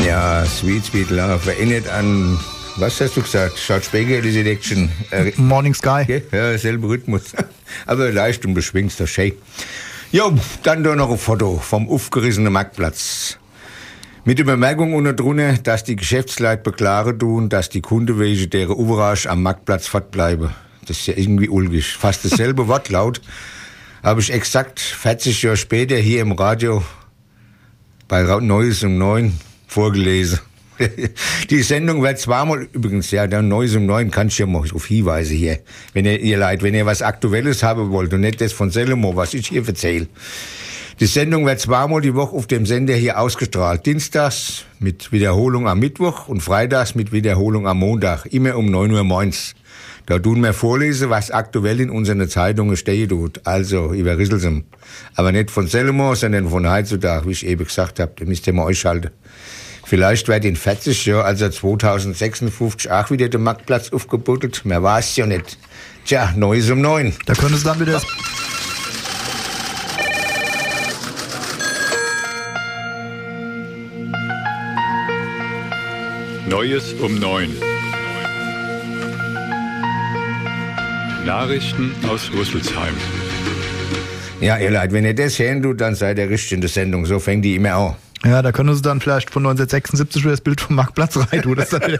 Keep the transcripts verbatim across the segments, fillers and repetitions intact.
Ja, Sweet Sweet Love. Erinnert an, was hast du gesagt? George Baker, diese Election. Äh, Morning Sky. Okay? Ja, selber Rhythmus. Aber leicht und beschwingt, das schön. Jo, dann da noch ein Foto vom aufgerissenen Marktplatz. Mit der Bemerkung unter drunter, dass die Geschäftsleute beklagen tun, dass die Kunden wegen deren Überrasch am Marktplatz fortbleiben. Das ist ja irgendwie ulkig. Fast dasselbe Wortlaut habe ich exakt vierzig Jahre später hier im Radio bei Neues um neun vorgelesen. Die Sendung wird zweimal, übrigens, ja, dann Neues um neun kann ich ja mal auf Hinweise hier. Wenn ihr, ihr Leid, wenn ihr was Aktuelles haben wollt und nicht das von Selemo, was ich hier erzähle. Die Sendung wird zweimal die Woche auf dem Sender hier ausgestrahlt. Dienstags mit Wiederholung am Mittwoch und freitags mit Wiederholung am Montag. Immer um neun Uhr morgens. Da tun wir vorlesen, was aktuell in unseren Zeitungen steht tut. Also über Rüsselsheim. Aber nicht von Selemo, sondern von heutzutage, wie ich eben gesagt habe. Da müsst ihr mal euch schalten. Vielleicht wird in vierzig Jahren, also zweitausendsechsundfünfzig, auch wieder der Marktplatz aufgebuddelt. Man weiß ja nicht. Tja, Neues um neun. Da könnte es dann wieder... Neues um neun. Nachrichten aus Rüsselsheim. Ja, ihr Leid, wenn ihr das hören tut, dann seid ihr richtig in der Sendung. So fängt die immer an. Ja, da können Sie dann vielleicht von neunzehnhundertsechsundsiebzig wieder das Bild vom Marktplatz rein tun. Das dann wieder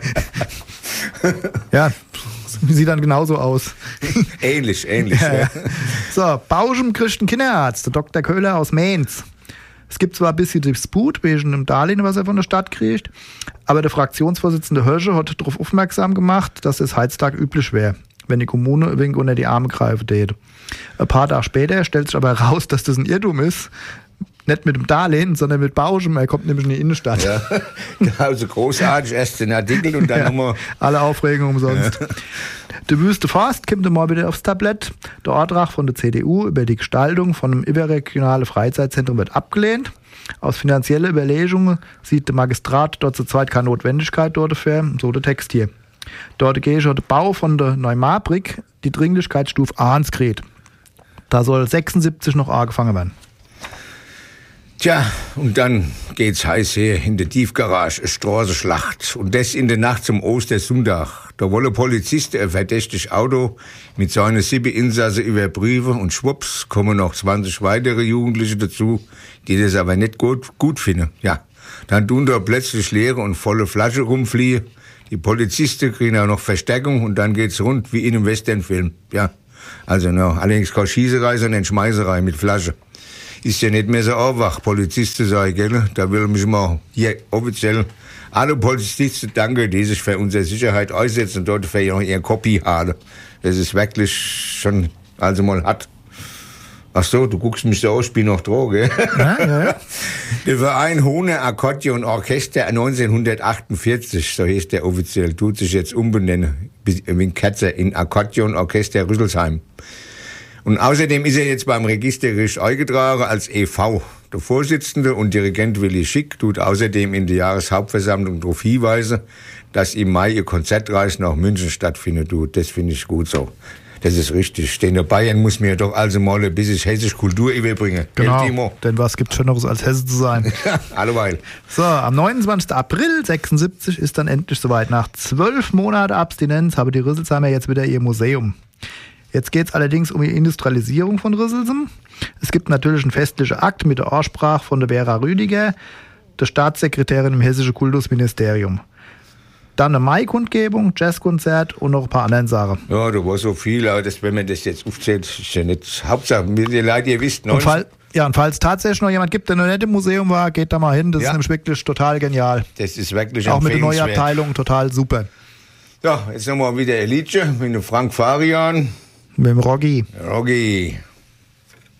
ja, sieht dann genauso aus. Ähnlich, ähnlich. Ja, ja. So, Bauschem kriegt einen Kinderarzt, der Doktor Köhler aus Mainz. Es gibt zwar ein bisschen Disput wegen einem Darlehen, was er von der Stadt kriegt, aber der Fraktionsvorsitzende Hörsche hat darauf aufmerksam gemacht, dass es heutzutage üblich wäre, wenn die Kommune ein wenig unter die Arme greifen täte. Ein paar Tage später stellt sich aber heraus, dass das ein Irrtum ist. Nicht mit dem Darlehen, sondern mit Bauschem. Er kommt nämlich in die Innenstadt. Ja, also großartig. Erst den Artikel und dann ja, nochmal... alle Aufregung umsonst. Ja. Der Wüste Forst kommt mal wieder aufs Tablett. Der Antrag von der C D U über die Gestaltung von einem überregionalen Freizeitzentrum wird abgelehnt. Aus finanziellen Überlegungen sieht der Magistrat dort zurzeit keine Notwendigkeit dafür. So der Text hier. Dort gehe schon der Bau von der Neumarbrik die Dringlichkeitsstufe eins kriegt. Da soll sechsundsiebzig noch angefangen werden. Tja, und dann geht's heiß her in der Tiefgarage, eine Straßenschlacht. Und das in der Nacht zum Ostersonntag. Da wolle Polizisten ein verdächtiges Auto mit seinen sieben Insassen überprüfen und schwupps kommen noch zwanzig weitere Jugendliche dazu, die das aber nicht gut, gut finden. Ja, dann tun da plötzlich leere und volle Flaschen rumfliehen. Die Polizisten kriegen auch noch Verstärkung und dann geht's rund wie in einem Westernfilm. Ja, also no, allerdings keine Schießerei, sondern Schmeißerei mit Flasche. Ist ja nicht mehr so einfach, Polizisten sei, gell? Da will mich mal hier offiziell alle Polizisten danken, die sich für unsere Sicherheit einsetzen und dort für ihre Kopie haben. Das ist wirklich schon, also mal hat. Ach so, du guckst mich so aus, ich bin noch dran, gell? Ja, ja, ja. Der Verein Hohne Akkordeon Orchester neunzehnhundertachtundvierzig, so hieß der offiziell, tut sich jetzt umbenennen, wie Katze in Akkordeon Orchester Rüsselsheim. Und außerdem ist er jetzt beim Registergericht eingetragen als E V. Der Vorsitzende und Dirigent Willi Schick tut außerdem in der Jahreshauptversammlung darauf hinweisen, dass im Mai ihr Konzertreise nach München stattfindet. Tut. Das finde ich gut so. Das ist richtig. Denn der Bayern muss mir doch also mal ein bisschen hessische Kultur überbringen. Genau, Timo? Denn was gibt's Schöneres als Hesse zu sein? Alleweil. So, am neunundzwanzigsten April sechsundsiebzig ist dann endlich soweit. Nach zwölf Monaten Abstinenz haben die Rüsselsheimer jetzt wieder ihr Museum. Jetzt geht es allerdings um die Industrialisierung von Rüsselsheim. Es gibt natürlich einen festlichen Akt mit der Ansprache von der Vera Rüdiger, der Staatssekretärin im Hessischen Kultusministerium. Dann eine Mai-Kundgebung, Jazzkonzert und noch ein paar andere Sachen. Ja, da war so viel, aber das, wenn man das jetzt aufzählt, ist ja nicht Hauptsache. Die Leute, ihr wisst, und fall, ja, und falls tatsächlich noch jemand gibt, der noch nicht im Museum war, geht da mal hin. Das ja. ist nämlich wirklich total genial. Das ist wirklich auch mit der neuen Abteilung total super. Ja, jetzt nochmal wieder ein Liedchen mit dem Frank Farian. Mit dem Roggi. Roggi.